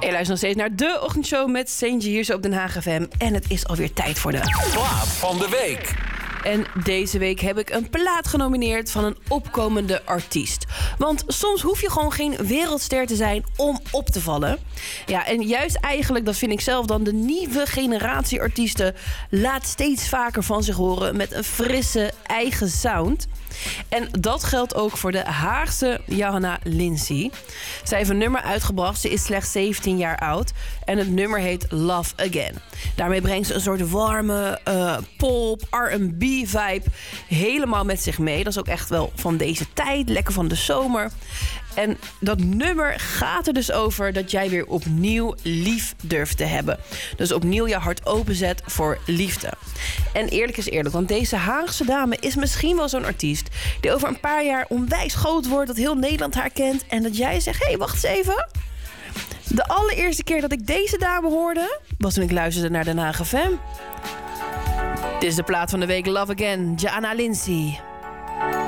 Je luistert nog steeds naar de ochtendshow met Saintje hier zo op Den Haag FM. En het is alweer tijd voor de plaat van de week. En deze week heb ik een plaat genomineerd van een opkomende artiest. Want soms hoef je gewoon geen wereldster te zijn om op te vallen. Ja, en juist eigenlijk, dat vind ik zelf dan, de nieuwe generatie artiesten laat steeds vaker van zich horen met een frisse eigen sound. En dat geldt ook voor de Haagse Johanna Lindsay. Zij heeft een nummer uitgebracht, ze is slechts 17 jaar oud. En het nummer heet Love Again. Daarmee brengt ze een soort warme pop, R&B-vibe helemaal met zich mee. Dat is ook echt wel van deze tijd, lekker van de zomer. En dat nummer gaat er dus over dat jij weer opnieuw lief durft te hebben. Dus opnieuw je hart openzet voor liefde. En eerlijk is eerlijk, want deze Haagse dame is misschien wel zo'n artiest die over een paar jaar onwijs groot wordt, dat heel Nederland haar kent. En dat jij zegt, hé, wacht eens even. De allereerste keer dat ik deze dame hoorde, was toen ik luisterde naar Den Haag FM. Dit is de plaat van de week, Love Again, Johanna Lindsay.